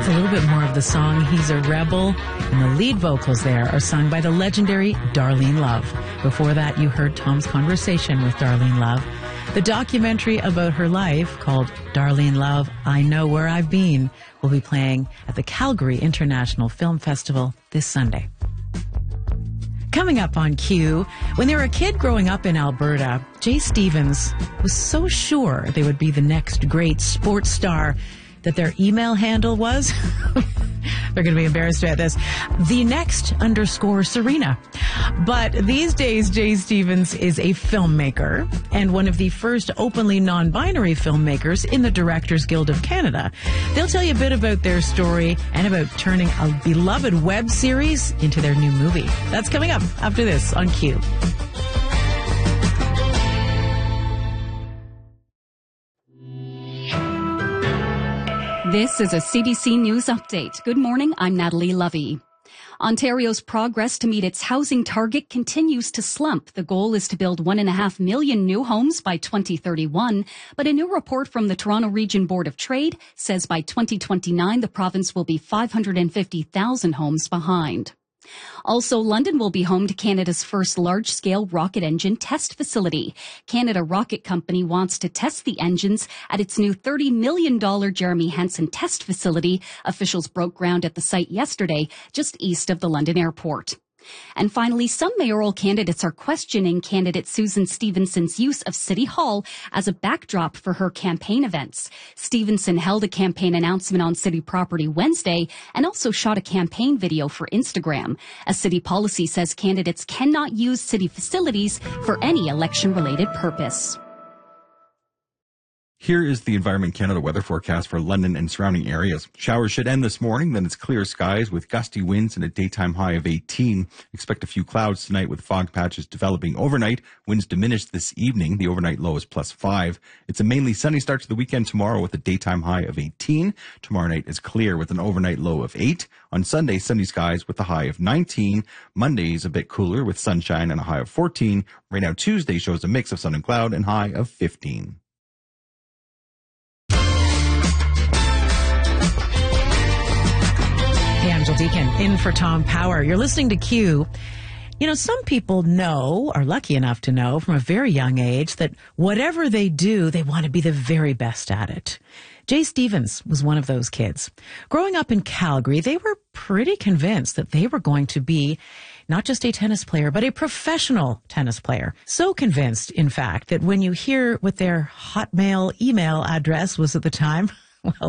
a little bit more of the song He's a Rebel, and the lead vocals there are sung by the legendary Darlene Love. Before that, you heard Tom's conversation with Darlene Love. The documentary about her life, called Darlene Love, I Know Where I've Been, will be playing at the Calgary International Film Festival this Sunday. Coming up on Q, when they were a kid growing up in Alberta, Jay Stevens was so sure they would be the next great sports star that their email handle was, they're going to be embarrassed about this, the next _ Serena. But these days, Jay Stevens is a filmmaker and one of the first openly non-binary filmmakers in the Directors Guild of Canada. They'll tell you a bit about their story and about turning a beloved web series into their new movie. That's coming up after this on Q. This is a CBC News Update. Good morning, I'm Natalie Lovey. Ontario's progress to meet its housing target continues to slump. The goal is to build 1.5 million new homes by 2031, but a new report from the Toronto Region Board of Trade says by 2029 the province will be 550,000 homes behind. Also, London will be home to Canada's first large-scale rocket engine test facility. Canada Rocket Company wants to test the engines at its new $30 million Jeremy Hansen test facility. Officials broke ground at the site yesterday, just east of the London airport. And finally, some mayoral candidates are questioning candidate Susan Stevenson's use of City Hall as a backdrop for her campaign events. Stevenson held a campaign announcement on city property Wednesday and also shot a campaign video for Instagram. A city policy says candidates cannot use city facilities for any election-related purpose. Here is the Environment Canada weather forecast for London and surrounding areas. Showers should end this morning, then it's clear skies with gusty winds and a daytime high of 18. Expect a few clouds tonight with fog patches developing overnight. Winds diminish this evening. The overnight low is +5. It's a mainly sunny start to the weekend tomorrow with a daytime high of 18. Tomorrow night is clear with an overnight low of 8. On Sunday, sunny skies with a high of 19. Monday is a bit cooler with sunshine and a high of 14. Right now, Tuesday shows a mix of sun and cloud and high of 15. Hey, I'm Jill Deacon, in for Tom Power. You're listening to Q. You know, some people know, are lucky enough to know from a very young age, that whatever they do, they want to be the very best at it. Jay Stevens was one of those kids. Growing up in Calgary, they were pretty convinced that they were going to be not just a tennis player, but a professional tennis player. So convinced, in fact, that when you hear what their Hotmail email address was at the time, well,